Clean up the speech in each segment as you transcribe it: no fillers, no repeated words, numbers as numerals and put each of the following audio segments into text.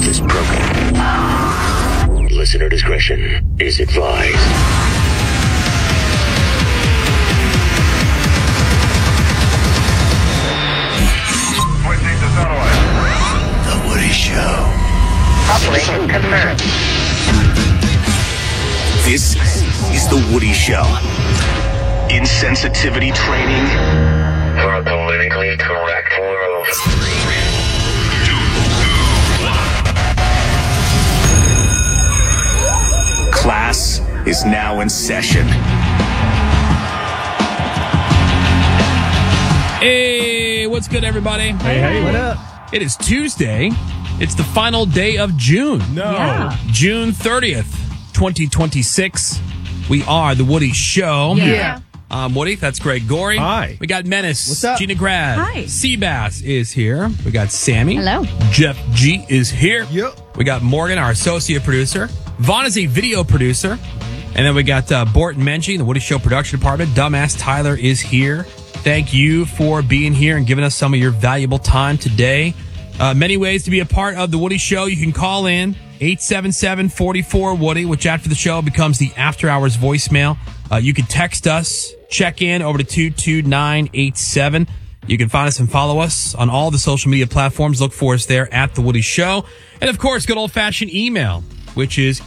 this program. Listener discretion is advised. Switching to satellite. The Woody Show. Operation confirmed. This is The Woody Show. Insensitivity training For a politically correct world. class is now in session. Hey, what's good, everybody? Hey, what up? It is Tuesday. It's the final day of June. No. Yeah. June 30th, 2026. We are The Woody Show. Yeah. I'm Woody. That's Greg Gorey. Hi. We got Menace. What's up? Gina Grad. Hi. Seabass is here. We got Sammy. Hello. Jeff G is here. Yep. We got Morgan, our associate producer. Vaughn is a video producer. And then we got Borton Menchie, the Woody Show production department. Dumbass Tyler is here. Thank you for being here and giving us some of your valuable time today. Many ways to be a part of the Woody Show. You can call in 877-44-WOODY, which after the show becomes the after hours voicemail. You can text us, check in over to 22987. You can find us and follow us on all the social media platforms. Look for us there at The Woody Show. And of course, good old fashioned email, which is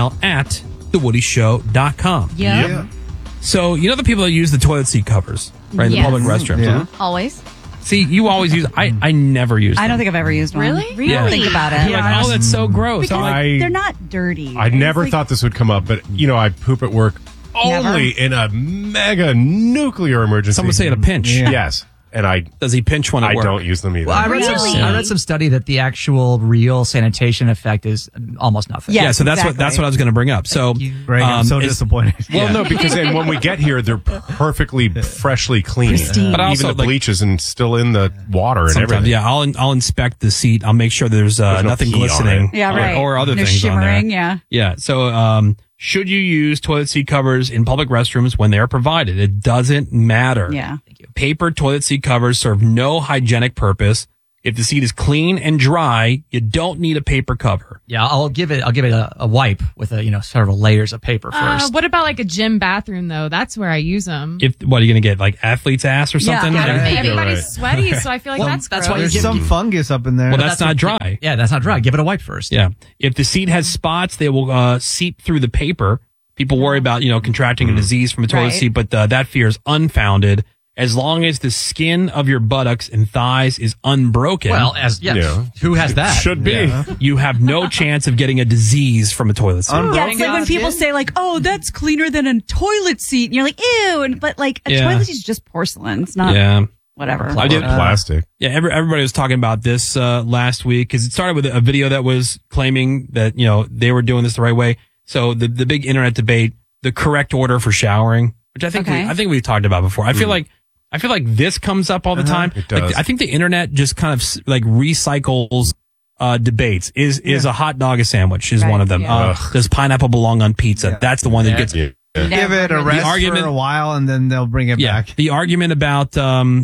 email@thewoodyshow.com. Yeah. So, you know the people that use the toilet seat covers, right? In the Yes. public restrooms. Yeah. Always. See, you always use. I never use them. I don't think I've ever used one. Really? Yeah. Think about it. You're like, oh, that's so gross. Because I'm like, they're not dirty. I never It's like- thought this would come up, but, I poop at work only in a mega nuclear emergency. someone say it a pinch. Yes. And I Does he pinch one at work? don't use them either. Well, I read some study that the actual real sanitation effect is almost nothing. Yes, Yeah, so that's exactly. what I was going to bring up. So, Greg, I'm so it's- disappointed. Well, no, because then when we get here, they're perfectly freshly clean. Pristine. But also, even the like- bleach isn't still in the water and Sometimes, everything. yeah, I'll inspect the seat. I'll make sure there's no nothing pee on glistening, it. Yeah, right. or other No things shimmering, on there. yeah. Yeah. So, should you use toilet seat covers in public restrooms when they are provided? It doesn't matter. Yeah. Paper toilet seat covers serve no hygienic purpose. If the seat is clean and dry, you don't need a paper cover. Yeah, I'll give it a wipe with several layers of paper first. What about like a gym bathroom though? That's where I use them. What are you going to get? Like athlete's ass or something? Yeah. Like- Maybe. Everybody's Right. sweaty, so I feel like that's that's gross. why you There's some fungus up in there. well, that's not dry. Yeah, that's not dry. Give it a wipe first. Yeah. If the seat has spots, they will seep through the paper. People worry about, contracting a disease from a toilet Right. seat, but that fear is unfounded. As long as the skin of your buttocks and thighs is unbroken, Well, Yeah. who has that? Should be. you have no chance of getting a disease from a toilet seat. Yeah, it's like when people say like, "Oh, that's cleaner than a toilet seat," and you're like, "Ew!" But like a Yeah. toilet seat is just porcelain. It's not Yeah. whatever. I did. Plastic. Yeah, everybody was talking about this last week because it started with a video that was claiming that, they were doing this the right way. So the big internet debate, the correct order for showering, which I think Okay. we've talked about before. I feel like this comes up all the time. It does. Like, I think the internet just kind of like recycles debates. Is a hot dog a sandwich? Is Right, one of them. yeah. Does pineapple belong on pizza? That's the one that gets. Yeah. Give it a rest argument- for a while, and then they'll bring it Yeah, back. the argument about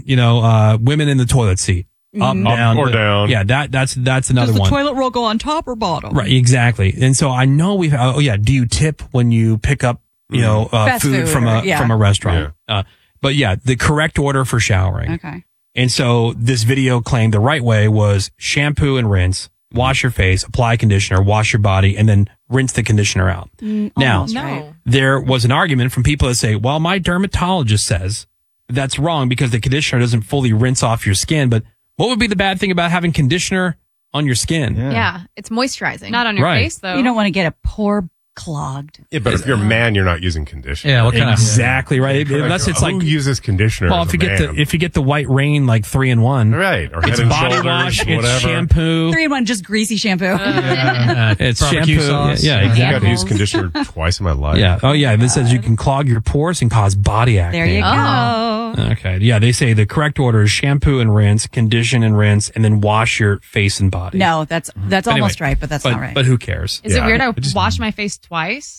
women in the toilet seat, up, down, or down. Yeah, that's another one. toilet roll go on top or bottom? Right, exactly. And so I know do you tip when you pick up, Fast food food from or- yeah. a restaurant? But yeah, the correct order for showering. Okay. And so this video claimed the right way was shampoo and rinse, wash your face, apply conditioner, wash your body, and then rinse the conditioner out. Now, almost No. right. there was an argument from people that say, well, my dermatologist says that's wrong because the conditioner doesn't fully rinse off your skin. But what would be the bad thing about having conditioner on your skin? Yeah, it's moisturizing. Not on your Right. face though. You don't want to get a pore clogged. Yeah, but if you're a man, you're not using conditioner. Yeah, what kind Exactly right. Unless it's like who uses conditioner? well, as if a you get the white rain like 3-in-1, right, or it's Head and body Shoulders, wash, whatever. it's shampoo, 3-in-1, just greasy shampoo. it's barbecue shampoo. sauce. Yeah, I've got exactly. to use conditioner twice in my life. Yeah. Oh, yeah. This says you can clog your pores and cause body acne. There you go. Okay. Yeah. They say the correct order is shampoo and rinse, condition and rinse, and then wash your face and body. No, that's Anyway, almost right, but that's not right. But who cares? Is it Yeah, weird? I it just- wash my face twice,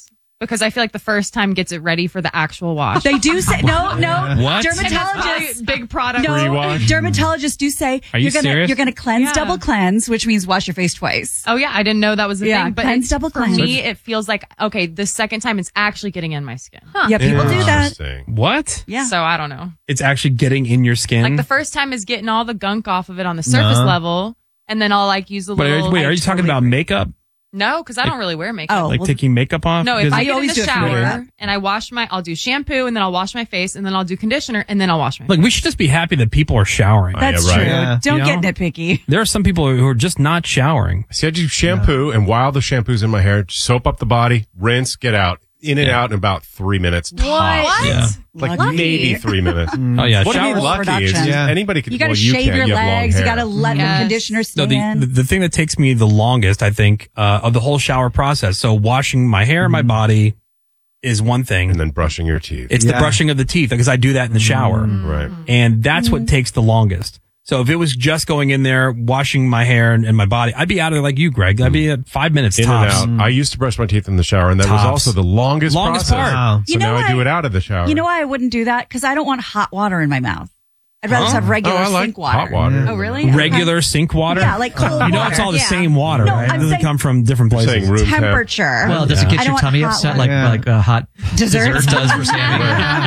because I feel like the first time gets it ready for the actual wash. They do say no. What? Dermatologists, Big product. Pre-wash? dermatologists do say Are you serious? You're gonna cleanse, Yeah. double cleanse, which means wash your face twice. Oh yeah, I didn't know that was a Yeah, thing. But cleanse, double for cleanse. me, it feels like okay, the second time it's actually getting in my skin. Yeah, people do that. Interesting. What? Yeah. So I don't know. It's actually getting in your skin. Like the first time is getting all the gunk off of it on the surface level, and then I'll like use a but little. wait, are you talking about makeup? No, because I don't really wear makeup. Oh, Like well, taking makeup off? No, if Because- I get in always the do it for makeup. shower and I wash I'll do shampoo and then I'll wash my face and then I'll do conditioner and then I'll wash my Look, face. we should just be happy that people are showering. that's Yeah, right. true. Yeah. Don't You get know? nitpicky. There are some people who are just not showering. See, I do shampoo, and while the shampoo's in my hair, soap up the body, rinse, get out. In and out in about 3 minutes. Tops. What? Yeah. Like Lucky. maybe 3 minutes. Oh yeah, What do you shower. mean lucky? It's just Yeah. anybody could. You got to well, shave can. your You have long legs. You hair. got to let the Yes. conditioner No, stand. the thing that takes me the longest, I think, of the whole shower process. So washing my hair, my body is one thing. And then brushing your teeth. It's the Yeah. brushing of the teeth because I do that in the shower. Right. And that's what takes the longest. So if it was just going in there, washing my hair and my body, I'd be out of there like you, Greg. I'd be at 5 minutes In tops. and out. I used to brush my teeth in the shower, and that was Tops. also the longest Longest process. part. Wow. So You know now I do why- it out of the shower. You know why I wouldn't do that? Because I don't want hot water in my mouth. I'd rather just have regular I like sink water. hot water. Oh, really? Regular sink water? Yeah, like cold You know, water. it's all the Yeah. same water, No, right? It I'm doesn't saying- come from different You're places. saying room temp. Temperature. Well, does it I get don't your want tummy hot upset water. like a hot Dessert? dessert does for Sammy?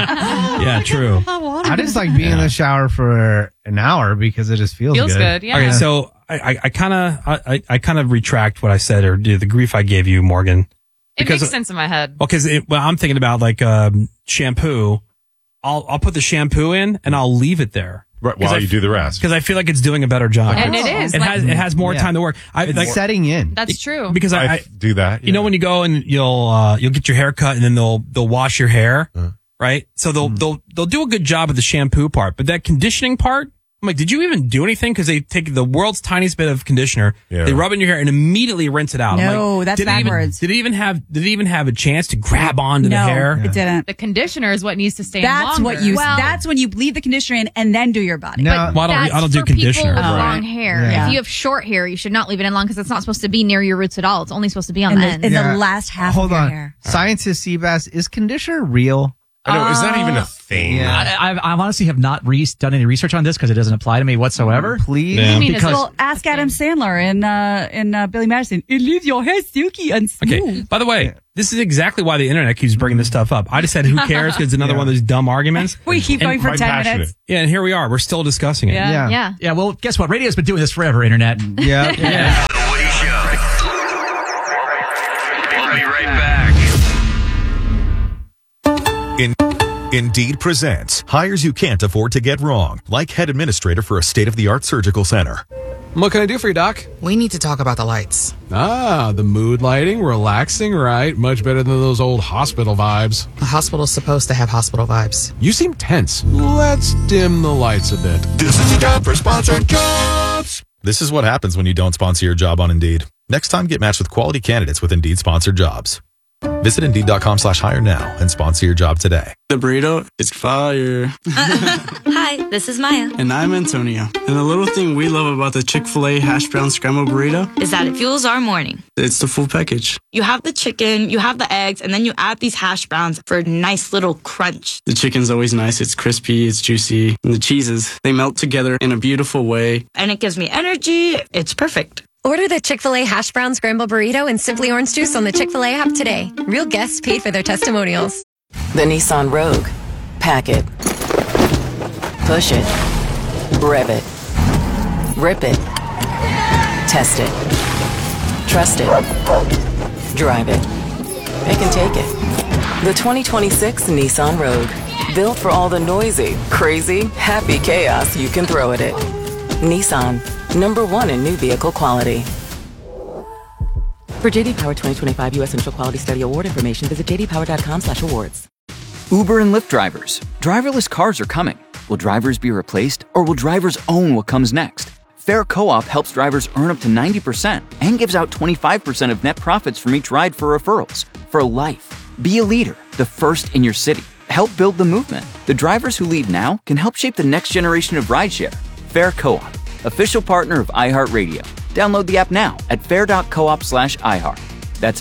Yeah, true. I just like being in the shower for an hour because it just feels Feels good, yeah. Okay, so I kind of retract what I said or the grief I gave you, Morgan. It makes sense in my head. Well, because I'm thinking about like shampoo. I'll put the shampoo in and I'll leave it there Right, while you do the rest. because I feel like it's doing a better job. And it is. It like, has more Yeah. time to work. It's Like, setting in. that's true. because I I do that. you know when you go and you'll get your hair cut and then they'll wash your hair, right? So they'll do a good job of the shampoo part, but that conditioning part, I'm like, did you even do anything? Because they take the world's tiniest bit of conditioner, Yeah. they rub it in your hair and immediately rinse it out. I'm No, like, that's did it even- backwards. Did it even have a chance to grab onto No, the hair? it didn't. The conditioner is what needs to stay in That's longer. what you. Well, That's when you leave the conditioner in and then do your body. Now, Well, I don't do for people conditioner. with Right. long hair. Yeah. If you have short hair, you should not leave it in long because it's not supposed to be near your roots at all. It's only supposed to be on in the the, end. in Yeah. the last half hold of your on. hair. Scientist Seabass, is conditioner real? I know, is that even a thing? Yeah. I honestly have not done any research on this because it doesn't apply to me whatsoever. Please. Yeah. I mean, Because- Well, ask Adam Sandler in Billy Madison. It leaves your hair silky and smooth. Okay. By the way, this is exactly why the internet keeps bringing this stuff up. I just said, who cares? Because it's another one of those dumb arguments. We keep And going for quite 10 passionate. minutes. Yeah, and here we are. We're still discussing it. Yeah. Yeah. Yeah, well, guess what? Radio's been doing this forever, Internet. Yeah. The Woody Show. We'll be right back. Indeed presents hires you can't afford to get wrong, like head administrator for a state-of-the-art surgical center. What can I do for you, Doc? We need to talk about the lights. Ah, the mood lighting, relaxing, right? Much better than those old hospital vibes. A hospital's supposed to have hospital vibes. You seem tense. Let's dim the lights a bit. This is the time for sponsored jobs. This is what happens when you don't sponsor your job on Indeed. Next time, get matched with quality candidates with Indeed sponsored jobs. Visit Indeed.com/hire now and sponsor your job today. The burrito is fire. Hi, this is Maya. And I'm Antonio. And the little thing we love about the Chick-fil-A hash brown scrambled burrito Is that it fuels our morning. it's the full package. You have the chicken, you have the eggs, and then you add these hash browns for a nice little crunch. The chicken's always nice. It's crispy, it's juicy. And the cheeses, they melt together in a beautiful way. And it gives me energy. It's perfect. Order the Chick-fil-A Hash Brown Scramble Burrito and Simply Orange Juice on the Chick-fil-A app today. Real guests paid for their testimonials. The Nissan Rogue. Pack it. Push it. Rev it. Rip it. Test it. Trust it. Drive it. It can take it. The 2026 Nissan Rogue. Built for all the noisy, crazy, happy chaos you can throw at it. Nissan. #1 in new vehicle quality. For JD Power 2025 U.S. Initial Quality Study Award information, visit jdpower.com/awards. Uber and Lyft drivers. Driverless cars are coming. Will drivers be replaced, or will drivers own what comes next? Fair Co-op helps drivers earn up to 90% and gives out 25% of net profits from each ride for referrals. For life. Be a leader, the first in your city. Help build the movement. The drivers who lead now can help shape the next generation of rideshare. Fair Co-op, official partner of iHeartRadio. Download the app now at fair.coop/iHeart. That's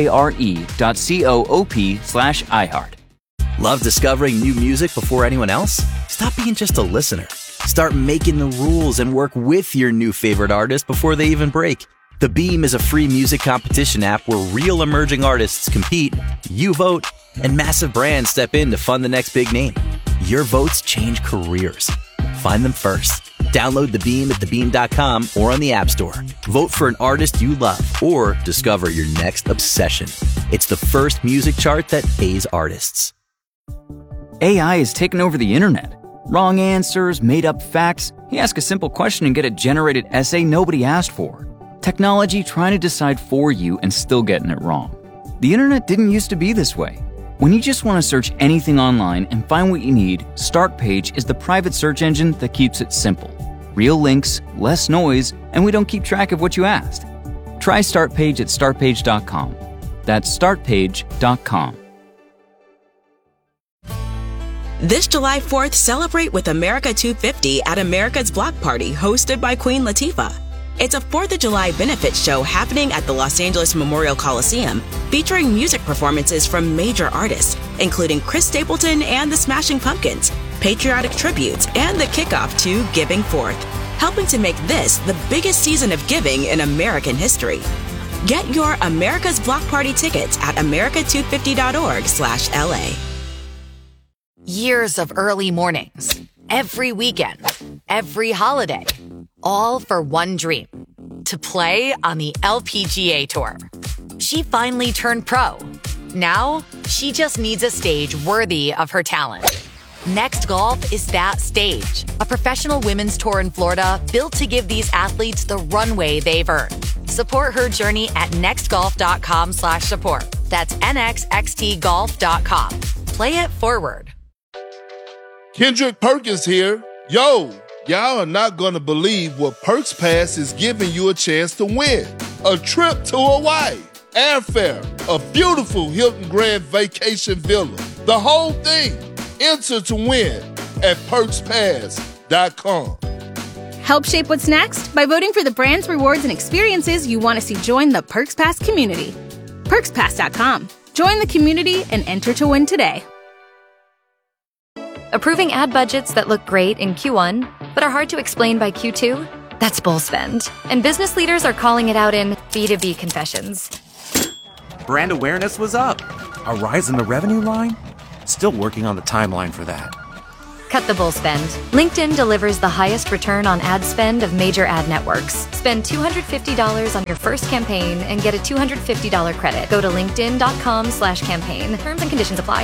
FARE.COOP/iHeart. Love discovering new music before anyone else? Stop being just a listener. Start making the rules and work with your new favorite artist before they even break. The Beam is a free music competition app where real emerging artists compete, you vote, and massive brands step in to fund the next big name. Your votes change careers. Find them first. Download The Beam at thebeam.com or on the App Store. Vote for an artist you love or discover your next obsession. It's the first music chart that pays artists. AI has taken over the internet. Wrong answers, made up facts. You ask a simple question and get a generated essay nobody asked for. Technology trying to decide for you and still getting it wrong. The internet didn't used to be this way. When you just want to search anything online and find what you need, Startpage is the private search engine that keeps it simple. Real links, less noise, and we don't keep track of what you asked. Try Startpage at startpage.com. That's startpage.com. This July 4th, celebrate with America 250 at America's Block Party, hosted by Queen Latifah. It's a 4th of July benefit show happening at the Los Angeles Memorial Coliseum, featuring music performances from major artists, including Chris Stapleton and the Smashing Pumpkins, patriotic tributes, and the kickoff to Giving Forth, helping to make this the biggest season of giving in American history. Get your America's Block Party tickets at america250.org/LA. Years of early mornings, every weekend, every holiday, all for one dream, to play on the LPGA Tour. She finally turned pro. Now, she just needs a stage worthy of her talent. Next Golf is that stage, a professional women's tour in Florida built to give these athletes the runway they've earned. Support her journey at nextgolf.com/support. That's nxxtgolf.com. Play it forward. Kendrick Perkins here. Yo, y'all are not going to believe what Perks Pass is giving you a chance to win. A trip to Hawaii, airfare, a beautiful Hilton Grand Vacation Villa. The whole thing. Enter to win at PerksPass.com. Help shape what's next by voting for the brands, rewards, and experiences you want to see join the Perks Pass community. PerksPass.com. Join the community and enter to win today. Approving ad budgets that look great in Q1, but are hard to explain by Q2? That's bull spend. And business leaders are calling it out in B2B confessions. Brand awareness was up. A rise in the revenue line? Still working on the timeline for that. Cut the bull spend. LinkedIn delivers the highest return on ad spend of major ad networks. Spend $250 on your first campaign and get a $250 credit. Go to linkedin.com/campaign. Terms and conditions apply.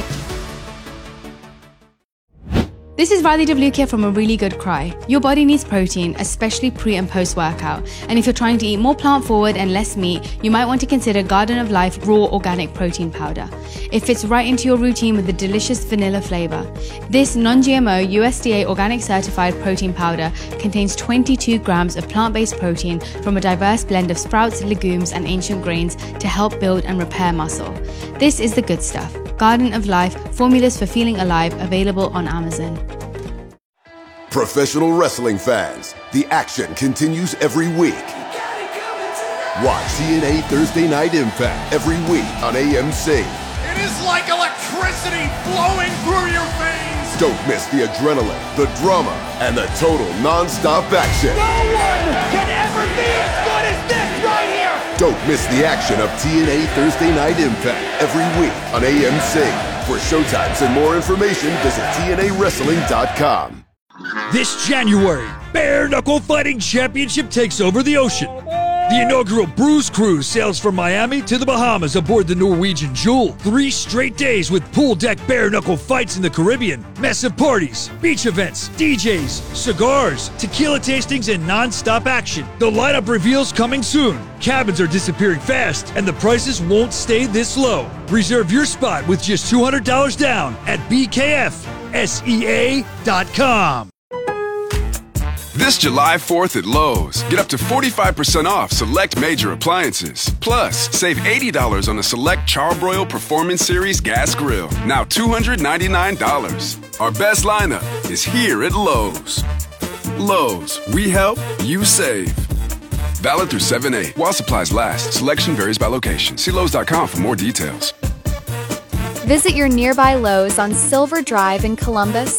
This is Riley Devlukia from A Really Good Cry. Your body needs protein, especially pre and post workout. And if you're trying to eat more plant forward and less meat, you might want to consider Garden of Life Raw Organic Protein Powder. It fits right into your routine with a delicious vanilla flavor. This non-GMO USDA organic certified protein powder contains 22 grams of plant-based protein from a diverse blend of sprouts, legumes, and ancient grains to help build and repair muscle. This is the good stuff. Garden of Life, formulas for feeling alive, available on Amazon. Professional wrestling fans, the action continues every week. Watch TNA Thursday Night Impact every week on AMC. It is like electricity flowing through your veins. Don't miss the adrenaline, the drama, and the total non-stop action. No one can ever be as good as this right here. Don't miss the action of TNA Thursday Night Impact every week on AMC. For showtimes and more information, visit TNAWrestling.com. This January, Bare Knuckle Fighting Championship takes over the ocean. The inaugural Bruise Cruise sails from Miami to the Bahamas aboard the Norwegian Jewel. 3 straight days with pool deck bare knuckle fights in the Caribbean, massive parties, beach events, DJs, cigars, tequila tastings, and non-stop action. The lineup reveals coming soon. Cabins are disappearing fast, and the prices won't stay this low. Reserve your spot with just $200 down at BKFSEA.com. This July 4th at Lowe's, get up to 45% off select major appliances. Plus, save $80 on the select Charbroil Performance Series gas grill, now $299. Our best lineup is here at Lowe's. Lowe's, we help, you save. Valid through 7/8. While supplies last. Selection varies by location. See Lowe's.com for more details. Visit your nearby Lowe's on Silver Drive in Columbus